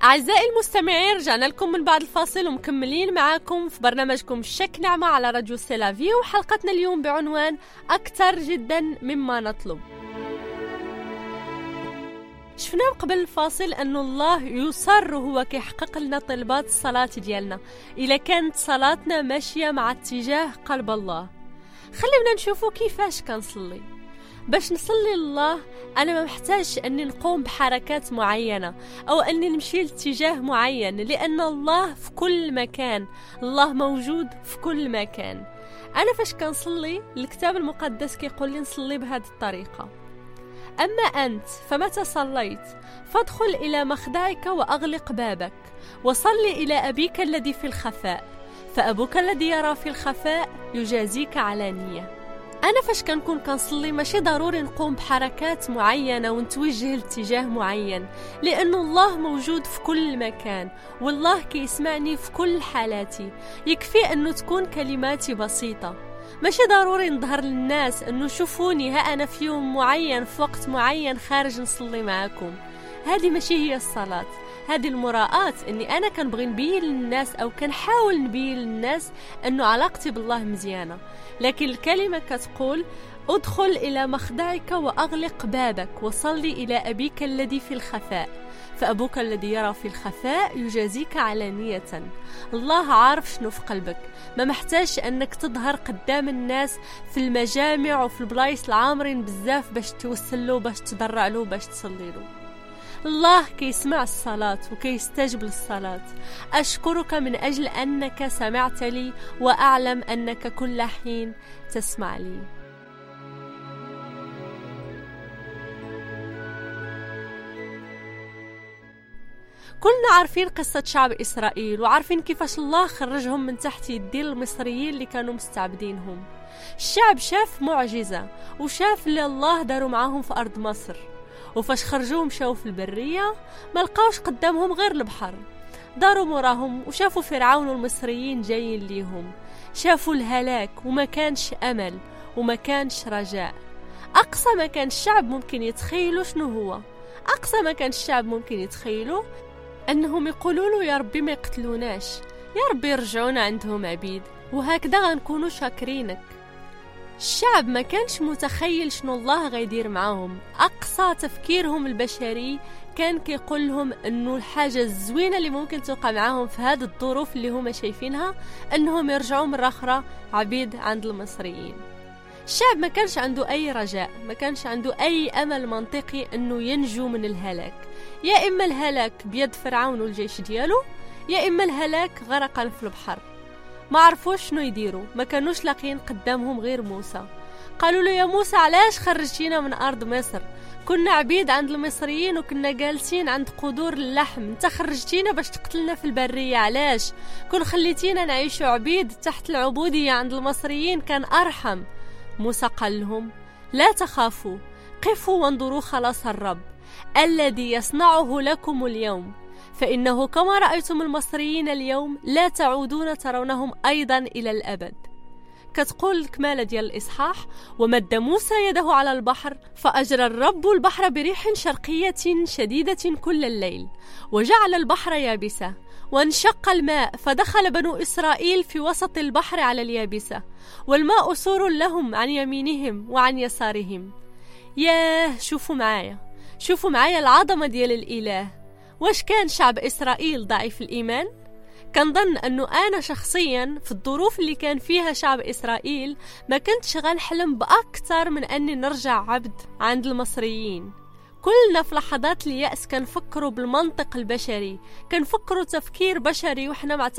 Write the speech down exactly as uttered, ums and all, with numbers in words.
أعزائي المستمعين، رجعنا لكم من بعد الفاصل ومكملين معاكم في برنامجكم شك نعمة على راديو سيلافي، وحلقتنا اليوم بعنوان أكثر جدا مما نطلب. شفنا قبل الفاصل أن الله يصر هو كيحقق لنا طلبات الصلاة ديالنا إذا كانت صلاتنا ماشية مع اتجاه قلب الله. خلينا نشوفوا كيفاش كنصلي. باش نصلي لله أنا ما محتاج أني نقوم بحركات معينة أو أني نمشي لاتجاه معين، لأن الله في كل مكان، الله موجود في كل مكان. أنا فاش كنصلي الكتاب المقدس كيقول لي نصلي بهذه الطريقة: أما أنت فمتى صليت فادخل إلى مخدعك وأغلق بابك وصلي إلى أبيك الذي في الخفاء، فأبوك الذي يرى في الخفاء يجازيك علانية. أنا فاش كنكون كنصلي ماشي ضروري نقوم بحركات معينة ونتوجه لاتجاه معين، لأن الله موجود في كل مكان والله كيسمعني في كل حالاتي. يكفي أنه تكون كلماتي بسيطة، ماشي ضروري نظهر للناس أنه شوفوني ها أنا في يوم معين في وقت معين خارج نصلي معكم. هذه ماشي هي الصلاة، هذه المراءة، أني أنا كنبغي نبين للناس أو كنحاول نبين للناس أنه علاقتي بالله مزيانة. لكن الكلمة كتقول: ادخل إلى مخدعك وأغلق بابك وصلي إلى أبيك الذي في الخفاء، فأبوك الذي يرى في الخفاء يجازيك علانية. الله عارف شنو في قلبك، ما محتاج أنك تظهر قدام الناس في المجامع وفي البلايص العامرين بزاف باش توصل له، باش تضرع له، باش تصلي له. الله كيسمع الصلاة وكيستجب للصلاة. أشكرك من أجل أنك سمعت لي وأعلم أنك كل حين تسمع لي. كلنا عارفين قصة شعب إسرائيل وعارفين كيفاش الله خرجهم من تحت يدين المصريين اللي كانوا مستعبدينهم. الشعب شاف معجزة وشاف اللي الله داروا معاهم في أرض مصر، وفاش خرجوا مشاو في البرية ما لقاوش قدامهم غير البحر. داروا موراهم وشافوا فرعون والمصريين جايين ليهم، شافوا الهلاك وما كانش أمل وما كانش رجاء. أقصى ما كان الشعب ممكن يتخيلوا شنو هو، أقصى ما كان الشعب ممكن يتخيلوا أنهم يقولوا له: يا ربي ما يقتلوناش، يا ربي يرجعونا عندهم عبيد وهكذا غنكونوا شاكرينك. الشعب ما كانش متخيل شنو الله غيدير معاهم. أقصى تفكيرهم البشري كان كيقول لهم أنه الحاجة الزوينة اللي ممكن توقع معاهم في هذه الظروف اللي هم شايفينها أنهم يرجعوا مرة أخرى عبيد عند المصريين. الشعب ما كانش عنده أي رجاء، ما كانش عنده أي أمل منطقي أنه ينجو من الهلاك. يا إما الهلاك بيد فرعون والجيش ديالو، يا إما الهلاك غرقا في البحر. ما عرفوش شنو يديروا، ما كانوش لاقين قدامهم غير موسى. قالوا له: يا موسى علاش خرجتينا من أرض مصر؟ كنا عبيد عند المصريين وكنا جالسين عند قدور اللحم، انت خرجتينا باش تقتلنا في البرية، علاش؟ كن خليتينا نعيشوا عبيد تحت العبودية عند المصريين كان أرحم. موسى قال لهم: لا تخافوا، قفوا وانظروا خلاص الرب الذي يصنعه لكم اليوم، فإنه كما رأيتم المصريين اليوم لا تعودون ترونهم أيضا إلى الأبد. كتقول الكمالة ديال الإصحاح: ومد موسى يده على البحر فأجرى الرب البحر بريح شرقية شديدة كل الليل وجعل البحر يابسة، وانشق الماء فدخل بنو إسرائيل في وسط البحر على اليابسة، والماء سور لهم عن يمينهم وعن يسارهم. ياه، شوفوا معايا شوفوا معايا العظمة ديال الإله. واش كان شعب إسرائيل ضعيف الإيمان؟ كنظن أنه أنا شخصيا في الظروف اللي كان فيها شعب إسرائيل ما كنتش غنحلم بأكثر من أني نرجع عبد عند المصريين. كلنا في لحظات اليأس كنفكروا بالمنطق البشري، كنفكروا تفكير بشري وإحنا مع